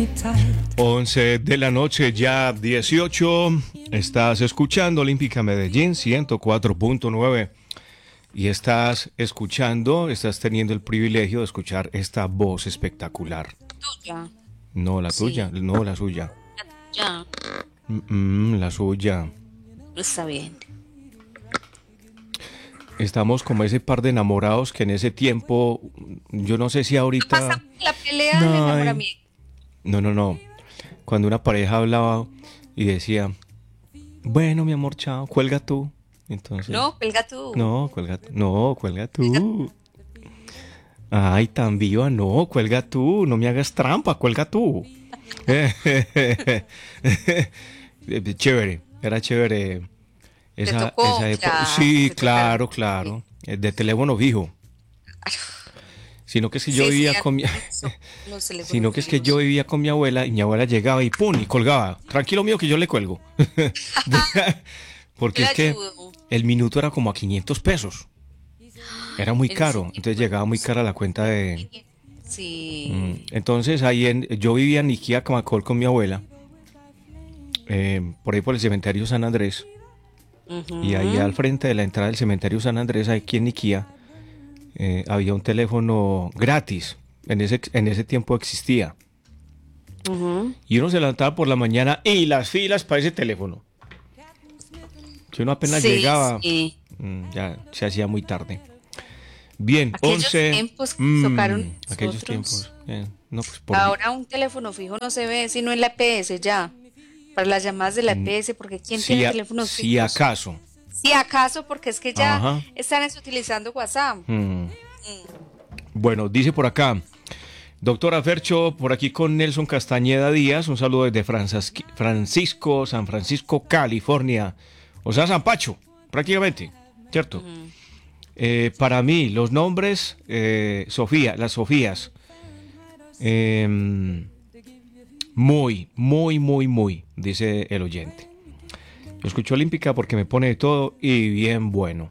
11 de la noche, ya 18. Estás escuchando Olímpica Medellín 104.9 y estás teniendo el privilegio de escuchar esta voz espectacular. Tuya. No, la Sí. tuya, no, la suya. Ya, La suya. está bien. Estamos como ese par de enamorados que en ese tiempo, yo no sé si ahorita... Pasamos la pelea del No, enamoramiento. no. Cuando una pareja hablaba y decía, bueno, mi amor, chao, cuelga tú. Entonces, No, pelga tú. no, cuelga tú. Ay, tan viva, no, cuelga tú, no me hagas trampa, cuelga tú. Chévere, era chévere Te esa tocó, época. ya. Sí, Te tocaron. claro, de teléfono fijo. Sino que es que yo Sí, vivía con mi... los teléfonos Sino que es que fijos. yo vivía con mi abuela y mi abuela llegaba y ¡pum! Y colgaba. Tranquilo mío que yo le cuelgo. Porque Yo es le que ayudo. el minuto era como a 500 pesos. Era muy En caro. serio. Entonces llegaba muy cara la cuenta de... Sí. Entonces yo vivía en Niquía, Camacol con mi abuela. Por ahí por el cementerio San Andrés. Y ahí al frente de la entrada del cementerio San Andrés, aquí en Niquía, había un teléfono gratis. En ese tiempo existía. Y uno se levantaba por la mañana y las filas para ese teléfono. Si uno apenas Sí, llegaba, sí. ya se hacía muy tarde. Bien, Aquellos 11. tiempos que tocaron Aquellos nosotros. tiempos. No, pues por Ahora un teléfono fijo no se ve, sino en la EPS ya. Para las llamadas de la mm, EPS, porque ¿quién si, tiene teléfonos si fijos? acaso. Si acaso, porque es que ya Ajá. están utilizando WhatsApp. Bueno, dice por acá, doctora Fercho, por aquí con Nelson Castañeda Díaz, un saludo desde San Francisco, California. O sea, San Pacho, prácticamente, ¿cierto? Para mí, los nombres, las Sofías, muy, dice el oyente. Yo escucho Olímpica porque me pone de todo y bien bueno.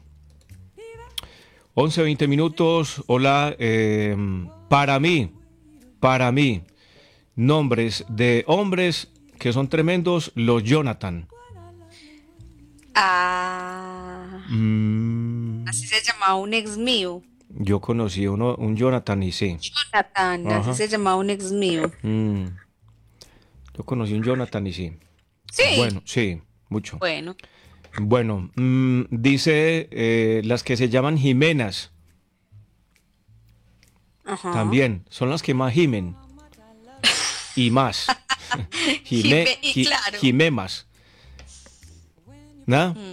11:20 minutos. Hola. Para mí, nombres de hombres que son tremendos, los Jonathan. Ah, Mm, así se llamaba un ex mío. yo conocí un Jonathan y sí. Jonathan, así Ajá. se llamaba un ex mío. Mm, yo conocí un Jonathan y sí. Sí, Bueno, sí, mucho. bueno. Bueno, dice las que se llaman Jimenas. Ajá. También son las que más gimen y más. Y claro. Jimemas. ¿Nada?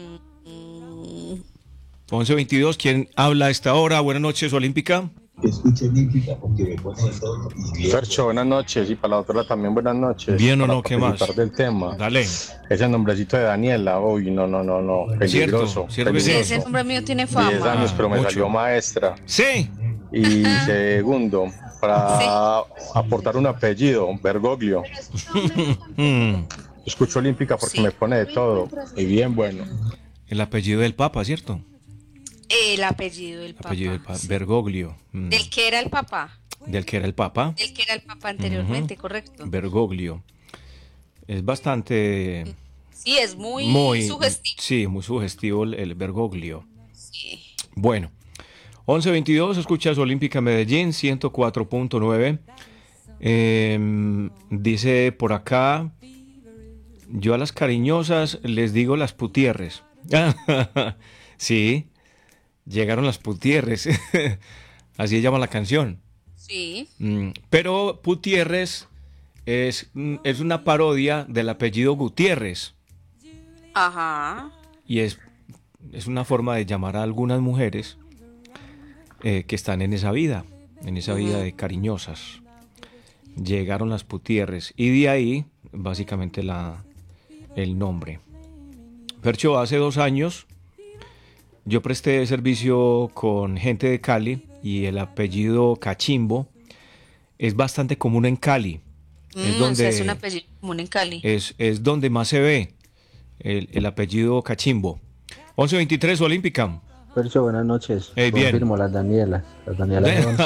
11:22, ¿quién habla a esta hora? Buenas noches, Olímpica. Escucho Olímpica porque me pone de todo y bien. Fercho, buenas noches, y para la otra también buenas noches. Bien o para no, ¿qué más? participar del tema. Dale. Ese nombrecito de Daniela, uy, no, peligroso. Cierto que Sí, sí. ese nombre mío tiene 10 fama. años, pero me mucho. salió maestra. Sí. Y segundo, para aportar un apellido, Bergoglio. Mm, Escucho Olímpica porque Sí. me pone de todo, y bien bueno. el apellido del Papa, ¿cierto? El apellido del El apellido del papá. Papa. Sí. Bergoglio. Del que era el papá. Del que era el Papa. Del que era el papá anteriormente, correcto. Bergoglio. Es bastante... Sí, es muy sugestivo. Sí, muy sugestivo el Bergoglio. Sí. Bueno, 11:22, escuchas Olímpica Medellín 104.9. Dice por acá, yo a las cariñosas les digo las putierres. Sí, llegaron las putierres. Así se llama la canción. Sí. Pero putierres es una parodia del apellido Gutiérrez. Ajá. Y es una forma de llamar a algunas mujeres que están en esa vida de cariñosas. Llegaron las putierres y de ahí básicamente el nombre. Fercho, hace 2 años yo presté servicio con gente de Cali y el apellido Cachimbo es bastante común en Cali. O sea, es un apellido común en Cali. Es donde más se ve el apellido Cachimbo. 11:23 Olímpica. Percho, buenas noches. Bien. Confirmo, las Danielas. Las Danielas son...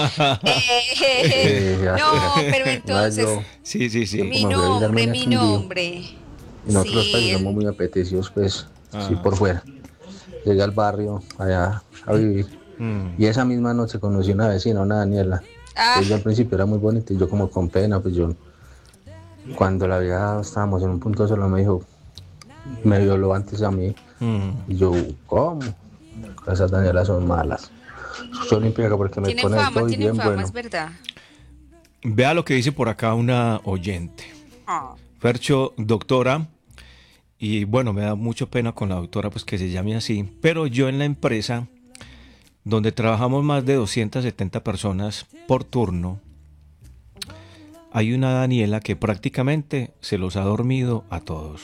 No, pero Una vez entonces, yo, Sí, sí, sí. como me fui a avisar mi mañana un lío, nombre. y nosotros los Sí, países somos muy apetecidos, pues, sí, Ah. por fuera. Llegué al barrio, allá, a vivir. Mm. Y esa misma noche conocí una vecina, una Daniela. ah, Ella al principio era muy bonita y yo como con pena, pues yo, cuando la veía, estábamos en un punto solo, me dijo, me violó antes a mí. Mm. Y yo, ¿cómo? Esas Danielas son malas. Soy olímpica porque me pone de todo y tienen bien fama, bueno. es verdad. Vea lo que dice por acá una oyente. Ah, Fercho, doctora, y bueno, me da mucho pena con la doctora, pues que se llame así, pero yo en la empresa, donde trabajamos más de 270 personas por turno, hay una Daniela que prácticamente se los ha dormido a todos.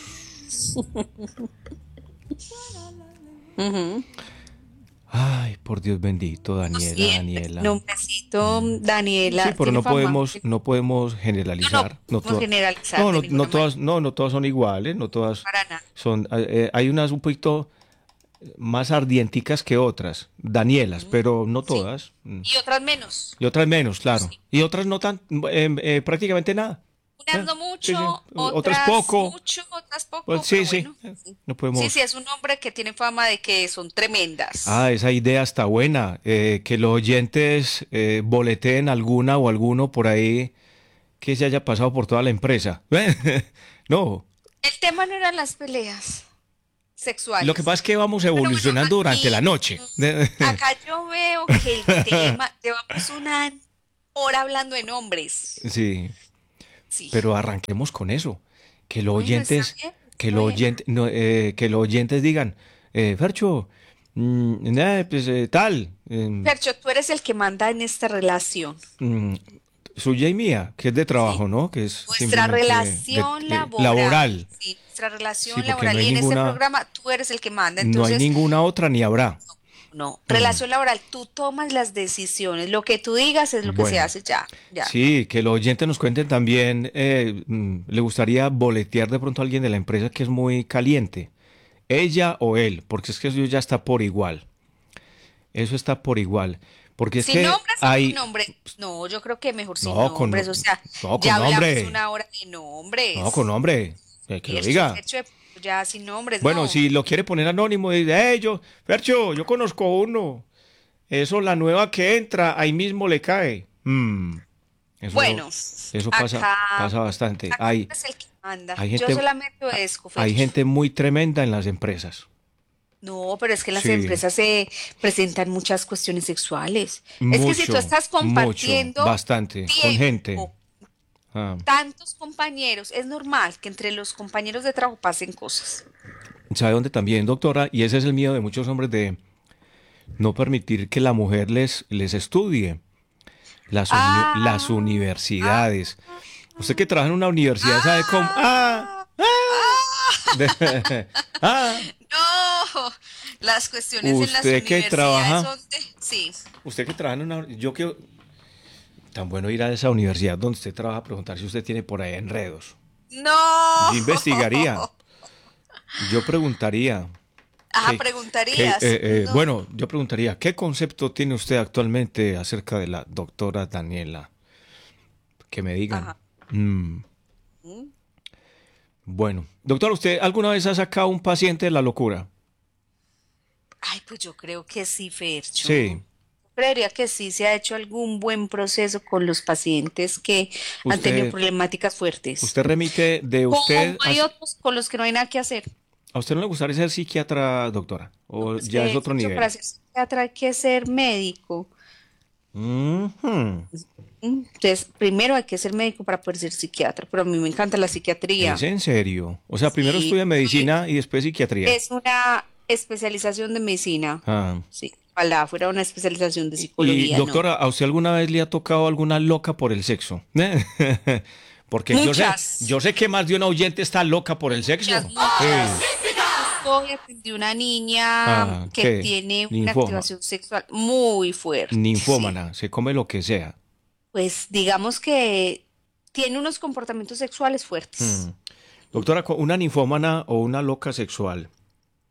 ujú. Ay, por Dios bendito, Daniela, Sí, el Daniela. nombrecito Daniela Sí, pero tiene no fama. podemos generalizar. No podemos generalizar No, de no, ninguna no todas son iguales, no todas para nada. son, hay unas un poquito más ardienticas que otras, Danielas, pero no Sí. todas. Y otras menos. Y otras menos, claro. Sí. Y otras no tan, prácticamente nada. Unas no Sí, mucho, sí. Otras otras poco. mucho, otras poco, Pues sí, pero sí. bueno. Sí. No Sí, podemos. sí, es un hombre que tiene fama de que son tremendas. Ah, esa idea está buena. Que los oyentes boleteen alguna o alguno por ahí que se haya pasado por toda la empresa. No. El tema no eran las peleas Lo que sexuales. pasa es que vamos Pero bueno, evolucionando durante la noche. acá yo veo que el tema, llevamos una hora hablando de nombres. Sí. Sí. Pero arranquemos con eso. Que los Bueno, está oyentes, bien, que está los bien. oyentes, no, que los oyentes digan, Fercho, pues tal, Percho, tú eres el que manda en esta relación. mm, suya y mía, que es de Sí. trabajo, ¿no? Que es Nuestra simplemente relación laboral. laboral. Sí, nuestra Sí, relación porque no laboral. hay Y en este ninguna, programa tú eres el que manda. no hay Entonces, ninguna otra ni habrá. no. Relación laboral, tú tomas las decisiones. Lo que tú digas es lo que se Bueno, hace ya. Ya. sí, que los oyentes nos cuenten también, le gustaría boletear de pronto a alguien de la empresa que es muy caliente, ella o él, porque es que eso ya está por igual. Eso está por igual. Porque es Sin que nombres o con hay. nombres. No, yo creo que mejor sin No, con, nombres. O sea, no, ya con hablamos nombre. una hora de nombres. No, con nombre. Que lo diga. Fercho, ya sin nombres, Bueno, no. si lo quiere poner anónimo, dice, Fercho, yo conozco uno. Eso, la nueva que entra, ahí mismo le cae. Eso, Bueno, eso acá, pasa bastante. acá tú eres el que manda. Hay Yo gente, solamente obedezco, hay Fercho. gente muy tremenda en las empresas. No, pero es que en las Sí, empresas se presentan muchas cuestiones sexuales. Es que si tú mucho, estás mucho, compartiendo bastante, con gente. tiempo, Ah. tantos compañeros, es normal que entre los compañeros de trabajo pasen cosas. ¿Sabe dónde también, doctora? Y ese es el miedo de muchos hombres de no permitir que la mujer les estudie. Las Ah, universidades. ah, Usted que trabaja en una universidad sabe cómo. Ah, no, las cuestiones en las usted que universidades trabaja, son de... Sí. usted que trabaja en una. Yo que. Tan bueno ir a esa universidad donde usted trabaja a preguntar si usted tiene por ahí enredos. No. Yo investigaría. Yo preguntaría. Ajá, ¿Qué- preguntarías. No. bueno, yo preguntaría, ¿qué concepto tiene usted actualmente acerca de la doctora Daniela? Que me digan. Ajá. Mm, Mm. bueno, doctor, ¿usted alguna vez ha sacado un paciente de la locura? Ay, pues yo creo que sí, Fercho. Sí. Creería que sí se ha hecho algún buen proceso con los pacientes que han tenido Usted, problemáticas fuertes. usted remite de Como usted hay otros con los que no hay nada que hacer. ¿a usted no le gustaría ser psiquiatra, doctora? ¿O Es ya es que otro Fercho, nivel? para ser psiquiatra hay que ser médico. Ujú. Entonces, primero hay que ser médico para poder ser psiquiatra, pero a mí me encanta la psiquiatría. ¿Es en serio? O sea, primero Sí, estudia medicina y después psiquiatría. es una especialización de medicina. Ah. Sí, ojalá fuera una especialización de Y psicología, ¿no? doctora, ¿a usted alguna vez le ha tocado alguna loca por el sexo? Porque Muchas. yo sé que más de una oyente está loca por el sexo. Muchas, Sí. muchas. Hoy atendí una niña que ¿Qué? tiene una Linfoma. activación sexual muy fuerte. Sí. Ninfómana, se come lo que sea. Pues digamos que tiene unos comportamientos sexuales fuertes. Doctora, una ninfómana o una loca sexual,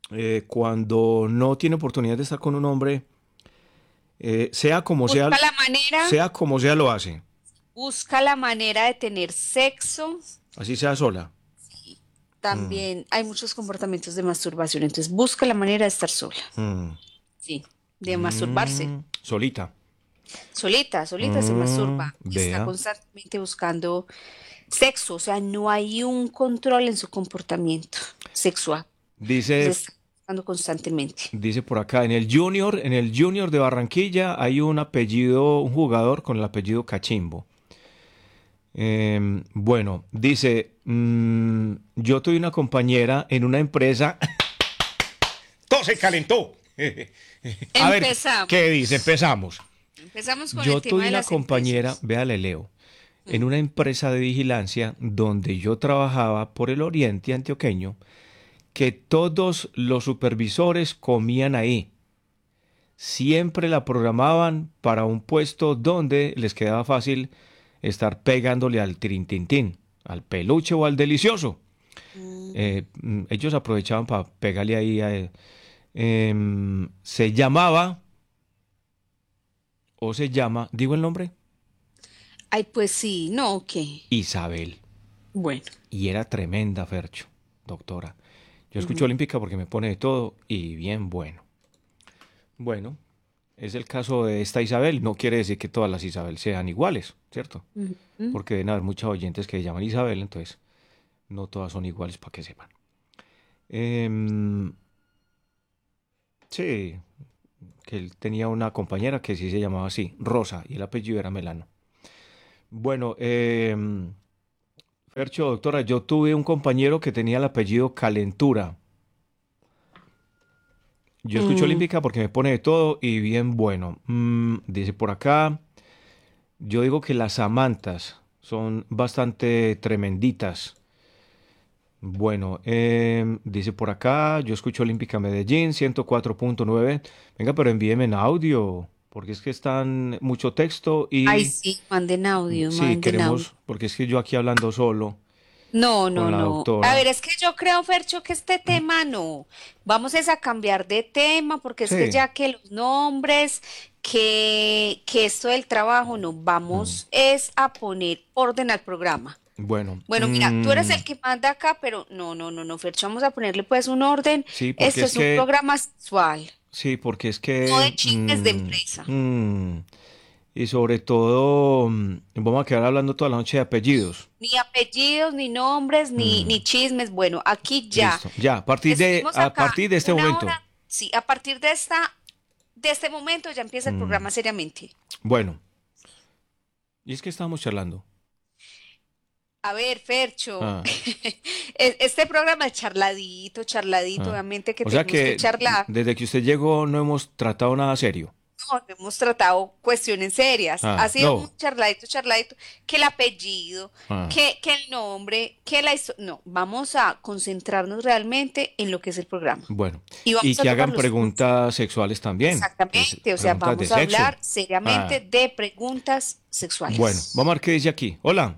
cuando no tiene oportunidad de estar con un hombre, sea como sea, Busca la manera, sea como sea lo hace, busca la manera de tener sexo. así sea sola. También hay muchos comportamientos de masturbación, entonces busca la manera de estar sola, Mm, sí, de masturbarse. solita. Solita se masturba y está Vea. constantemente buscando sexo, o sea, no hay un control en su comportamiento sexual. Dice, Entonces está buscando constantemente. dice por acá, en el Junior de Barranquilla hay un apellido, un jugador con el apellido Cachimbo. Bueno, dice, yo tuve una compañera en una empresa. Todo se calentó. A ver, Empezamos. ¿qué dice? Empezamos. Empezamos con Yo el tema tuve de una las compañera, empresas. vea, le leo, en una empresa de vigilancia donde yo trabajaba por el oriente antioqueño, que todos los supervisores comían ahí. Siempre la programaban para un puesto donde les quedaba fácil estar pegándole al trintintín, al peluche o al delicioso. Ellos aprovechaban para pegarle ahí se llamaba o se llama, digo el nombre, Ay, pues sí, no, ¿qué? Isabel. Bueno. Y era tremenda, Fercho, doctora. Yo escucho Olímpica porque me pone de todo y bien bueno. Bueno, es el caso de esta Isabel. No quiere decir que todas las Isabel sean iguales, ¿cierto? Ujú. Porque deben haber muchas oyentes que se llaman Isabel, entonces no todas son iguales para que sepan. Em, sí, que él tenía una compañera que sí se llamaba así, Rosa, y el apellido era Melano. Bueno, Fercho, doctora, yo tuve un compañero que tenía el apellido Calentura. Yo escucho Mm, Olímpica porque me pone de todo y bien bueno. Dice por acá, yo digo que las Samantas son bastante tremenditas. Bueno, dice por acá, yo escucho Olímpica Medellín 104.9. Venga, pero envíeme en audio, porque es que están mucho texto Ay, y sí, manden audio, sí, manden audio. queremos, porque es que yo aquí hablando solo No, con no, la no. A doctora. ver, es que yo creo, Fercho, que este tema no. Vamos es a cambiar de tema, porque es que Sí, ya que los nombres, que esto del trabajo, no, mm, vamos es a poner orden al programa. bueno, Bueno, mira, tú eres el que manda acá, pero no, no, no, no, Fercho, vamos a ponerle pues un orden. sí, porque Esto es es un que programa sexual, sí, porque es no de que chismes de empresa. y sobre todo vamos a quedar hablando toda la noche de apellidos. Ni apellidos, ni nombres, ni Mm, chismes. Bueno, aquí ya listo, ya, estuvimos a acá partir de este una momento. hora. Sí, a partir de este momento ya empieza el Mm, programa seriamente. bueno, y es que estábamos charlando. A ver, Fercho, Ah, este programa es charladito, charladito, ah. obviamente que O sea tenemos que que charlar. desde que usted llegó no hemos tratado nada serio. No, no hemos tratado cuestiones serias. Ah, Ha sido un no. charladito, charladito, que el apellido, Ah, que el nombre, que la historia. No, vamos a concentrarnos realmente en lo que es el programa. bueno, Y y vamos a que tocar hagan los puntos. preguntas sexuales también, Exactamente, o sea, preguntas de vamos a sexo. hablar seriamente Ah, de preguntas bueno, sexuales. vamos a ver qué dice aquí. Hola,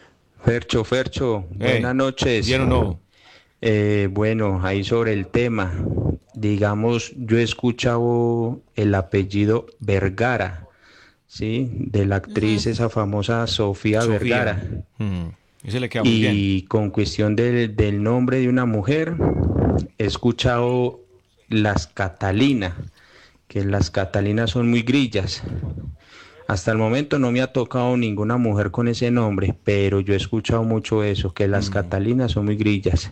Fercho, buenas noches. ¿bien o no? Bueno, ahí sobre el tema, digamos, yo he escuchado el apellido Vergara, ¿sí? De la Ujú. actriz esa famosa Sofía Sofía. Vergara. Mm, ese le queda muy bien. Y con cuestión del nombre de una mujer, he escuchado las Catalina, que las Catalinas son muy grillas. Hasta el momento no me ha tocado ninguna mujer con ese nombre, pero yo he escuchado mucho eso, que las Mm, Catalinas son muy grillas.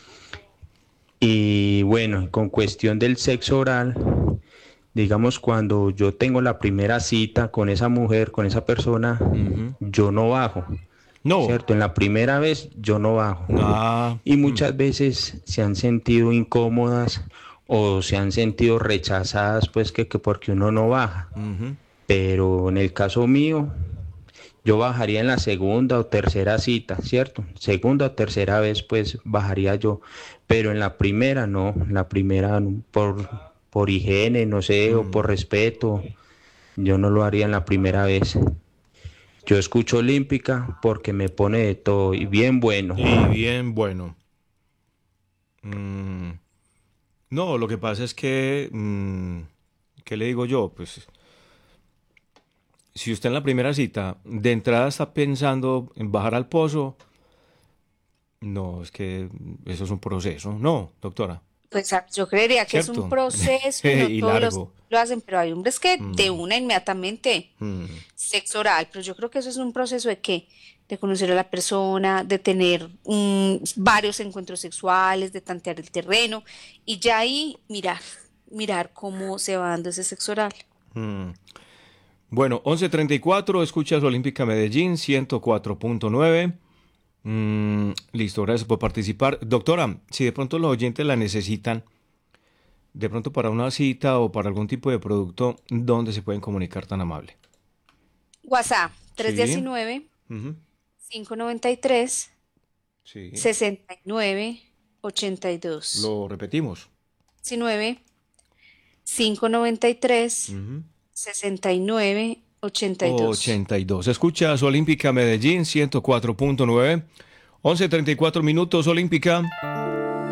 Y bueno, con cuestión del sexo oral, digamos, cuando yo tengo la primera cita con esa mujer, con esa persona, ujú. yo no bajo, No. ¿cierto? En la primera vez yo no bajo. Ah, Y muchas veces se han sentido incómodas o se han sentido rechazadas, pues que porque uno no baja. ujú. Pero en el caso mío, yo bajaría en la segunda o tercera cita, ¿cierto? Segunda o tercera vez, pues bajaría yo, pero en la primera no, en la primera no, por higiene, no sé, o por Mm. respeto, yo no lo haría en la primera vez. Yo escucho Olímpica porque me pone de todo y bien bueno. Y bien, bueno. Mm, No, lo que pasa es que, ¿qué le digo yo? Pues si usted en la primera cita de entrada está pensando en bajar al pozo, no, es que eso es un proceso. No, doctora, Pues yo creería que es un ¿cierto? proceso y no Y todos largo. lo hacen, pero hay hombres que de Mm, una inmediatamente mm. sexo oral, pero yo creo que eso es un proceso de qué, de conocer a la persona, de tener varios encuentros sexuales, de tantear el terreno y ya ahí mirar cómo se va dando ese sexo oral. Mm. Bueno, 11:34, escuchas Olímpica Medellín, 104.9. Listo, gracias por participar. Doctora, si de pronto los oyentes la necesitan, de pronto para una cita o para algún tipo de producto, ¿dónde se pueden comunicar tan amable? WhatsApp Sí, 319 ujú, 593 sí. 69 82. Lo repetimos. 19 593 Ujú. 69 82. 82. Escuchas Olímpica Medellín, 104.9. 11:34 minutos, Olímpica.